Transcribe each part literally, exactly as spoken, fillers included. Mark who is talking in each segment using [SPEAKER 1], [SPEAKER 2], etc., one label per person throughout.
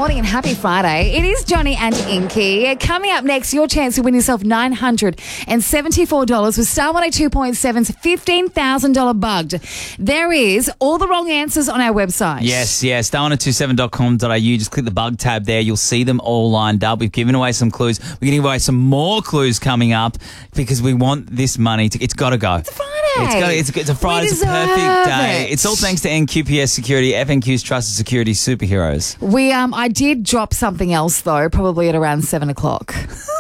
[SPEAKER 1] morning and happy Friday. It is Johnny and Inky. Coming up next, your chance to win yourself nine hundred seventy-four dollars with Star one oh two point seven's fifteen thousand dollars Bugged. There is all the wrong answers on our website.
[SPEAKER 2] Yes, yes. star one oh two seven dot com dot a u. Just click the bug tab there. You'll see them all lined up. We've given away some clues. We're giving away some more clues coming up because we want this money to. It's got to go.
[SPEAKER 1] It's a Friday.
[SPEAKER 2] It's, got, it's, it's a Friday.
[SPEAKER 1] We
[SPEAKER 2] It's a perfect day.
[SPEAKER 1] it.
[SPEAKER 2] It's all thanks to N Q P S Security, F N Q's trusted security superheroes.
[SPEAKER 1] We um, I did drop something else though, probably at around seven o'clock.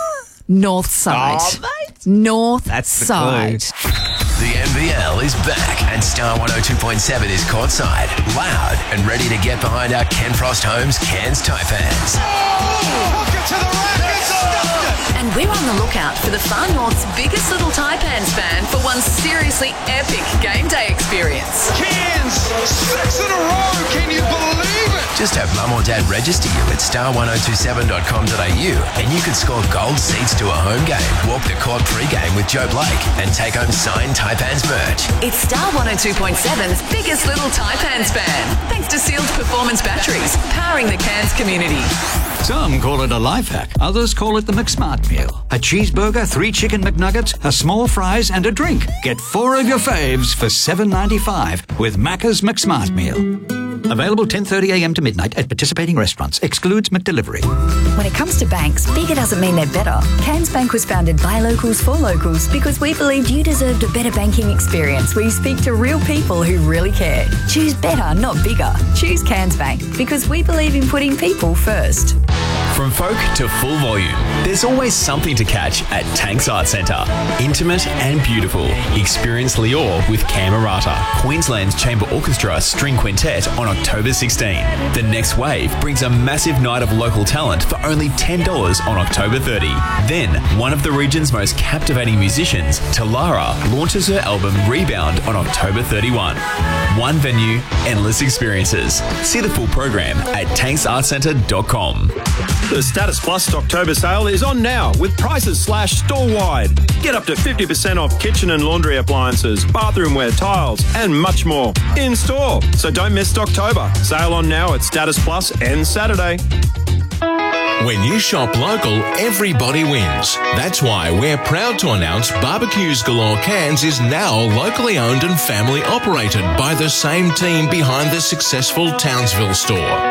[SPEAKER 1] North side.
[SPEAKER 2] Oh, mate.
[SPEAKER 1] North
[SPEAKER 2] That's the
[SPEAKER 1] side.
[SPEAKER 2] clue.
[SPEAKER 3] The N B L is back and Star one oh two point seven is courtside, loud and ready to get behind our Ken Frost Homes Cairns Taipans.
[SPEAKER 4] Hook it to the rack and stuffed it!
[SPEAKER 5] And we're on the lookout for the Far North's biggest little Taipans fan for one seriously epic game day experience.
[SPEAKER 4] Cairns, six in a row, can you believe it?
[SPEAKER 3] Just have mum or dad register you at star one oh two seven dot com dot a u and you could score gold seats to a home game, walk the court pre-game with Joe Blake and take home signed Taipans merch.
[SPEAKER 5] It's Star one oh two point seven's biggest little Taipans fan, thanks to Sealed Performance Batteries, powering the Cairns community.
[SPEAKER 6] Some call it a life hack. Others call it the McSmart meal. A cheeseburger, three chicken McNuggets, a small fries and a drink. Get four of your faves for seven ninety-five with Macca's McSmart meal. Available ten thirty a m to midnight at participating restaurants. Excludes McDelivery.
[SPEAKER 7] When it comes to banks, bigger doesn't mean they're better. Cairns Bank was founded by locals for locals because we believed you deserved a better banking experience where you speak to real people who really care. Choose better, not bigger. Choose Cairns Bank because we believe in putting people first.
[SPEAKER 8] From folk to full volume, there's always something to catch at Tanks Art Centre. Intimate and beautiful. Experience Lior with Camerata, Queensland's Chamber Orchestra String Quintet on October sixteenth. The Next Wave brings a massive night of local talent for only ten dollars on October thirtieth. Then, one of the region's most captivating musicians, Talara, launches her album Rebound on October thirty-first. One venue, endless experiences. See the full program at tanks art centre dot com.
[SPEAKER 9] The Status Plus October sale is on now with prices slashed store-wide. Get up to fifty percent off kitchen and laundry appliances, bathroomware, tiles, and much more in store. So don't miss October. Sale on now at Status Plus and Saturday.
[SPEAKER 10] When you shop local, everybody wins. That's why we're proud to announce Barbecues Galore Cairns is now locally owned and family operated by the same team behind the successful Townsville store.